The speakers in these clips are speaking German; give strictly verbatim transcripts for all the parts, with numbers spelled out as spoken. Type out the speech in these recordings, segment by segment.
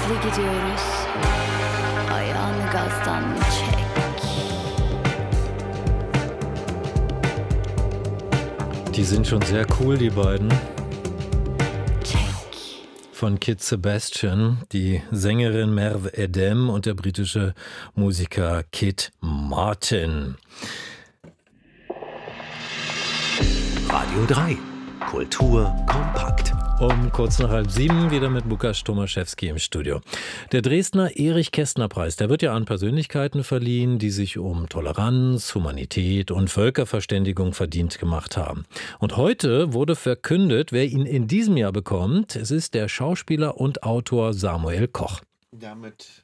ileri gidiyoruz. Ayağını gazdan çek. Die sind schon sehr cool, die beiden. Check. Von Kid Sebastian, die Sängerin Merve Edem und der britische Musiker Kid Martin. Radio drei. Kultur kompakt. Um kurz nach halb sieben wieder mit Lukas Tomaszewski im Studio. Der Dresdner Erich-Kästner-Preis, der wird ja an Persönlichkeiten verliehen, die sich um Toleranz, Humanität und Völkerverständigung verdient gemacht haben. Und heute wurde verkündet, wer ihn in diesem Jahr bekommt. Es ist der Schauspieler und Autor Samuel Koch. Damit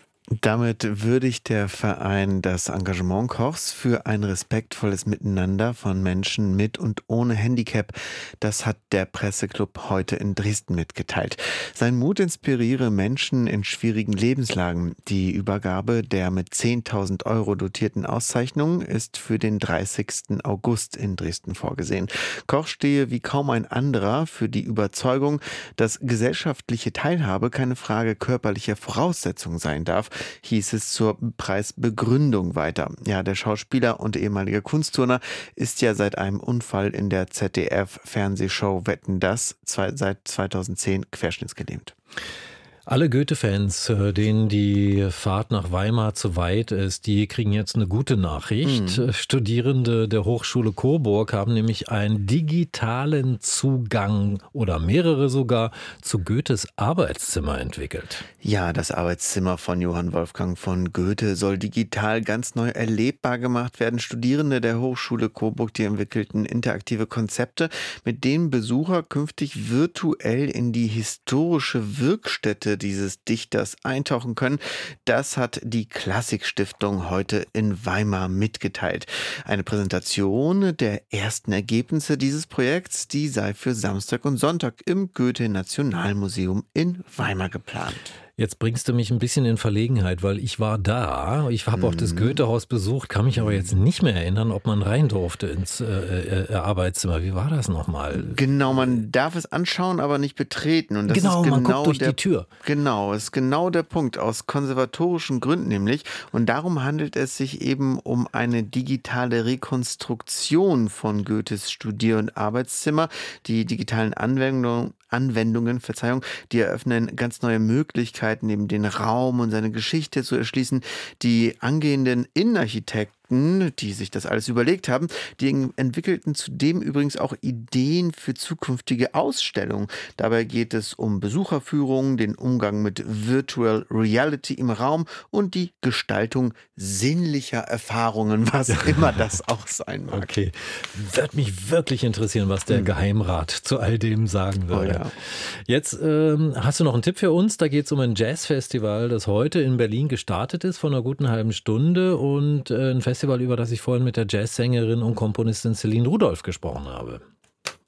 Damit würdigt der Verein das Engagement Kochs für ein respektvolles Miteinander von Menschen mit und ohne Handicap. Das hat der Presseclub heute in Dresden mitgeteilt. Sein Mut inspiriere Menschen in schwierigen Lebenslagen. Die Übergabe der mit zehntausend Euro dotierten Auszeichnung ist für den dreißigsten August in Dresden vorgesehen. Koch stehe wie kaum ein anderer für die Überzeugung, dass gesellschaftliche Teilhabe keine Frage körperlicher Voraussetzungen sein darf, hieß es zur Preisbegründung weiter. Ja, der Schauspieler und ehemalige Kunstturner ist ja seit einem Unfall in der Z D F-Fernsehshow Wetten, dass seit zweitausendzehn querschnittsgelähmt. Alle Goethe-Fans, denen die Fahrt nach Weimar zu weit ist, die kriegen jetzt eine gute Nachricht. Mhm. Studierende der Hochschule Coburg haben nämlich einen digitalen Zugang oder mehrere sogar zu Goethes Arbeitszimmer entwickelt. Ja, das Arbeitszimmer von Johann Wolfgang von Goethe soll digital ganz neu erlebbar gemacht werden. Studierende der Hochschule Coburg, die entwickelten interaktive Konzepte, mit denen Besucher künftig virtuell in die historische Wirkstätte dieses Dichters eintauchen können. Das hat die Klassikstiftung heute in Weimar mitgeteilt. Eine Präsentation der ersten Ergebnisse dieses Projekts, die sei für Samstag und Sonntag im Goethe-Nationalmuseum in Weimar geplant. Jetzt bringst du mich ein bisschen in Verlegenheit, weil ich war da. Ich habe auch das Goethe-Haus besucht, kann mich aber jetzt nicht mehr erinnern, ob man rein durfte ins äh, äh, Arbeitszimmer. Wie war das nochmal? Genau, man darf es anschauen, aber nicht betreten. Und das genau, ist genau man guckt durch der, die Tür. Genau, ist genau der Punkt, aus konservatorischen Gründen nämlich. Und darum handelt es sich eben um eine digitale Rekonstruktion von Goethes Studier- und Arbeitszimmer. Die digitalen Anwendungen Anwendungen, Verzeihung, die eröffnen ganz neue Möglichkeiten, eben den Raum und seine Geschichte zu erschließen. Die angehenden Innenarchitekten, die sich das alles überlegt haben, die entwickelten zudem übrigens auch Ideen für zukünftige Ausstellungen. Dabei geht es um Besucherführungen, den Umgang mit Virtual Reality im Raum und die Gestaltung sinnlicher Erfahrungen, was immer das auch sein mag. Okay, wird mich wirklich interessieren, was der Geheimrat zu all dem sagen würde. Oh ja. Jetzt ähm, hast du noch einen Tipp für uns. Da geht es um ein Jazzfestival, das heute in Berlin gestartet ist, vor einer guten halben Stunde, und äh, ein Festival, über das ich vorhin mit der Jazzsängerin und Komponistin Céline Rudolph gesprochen habe.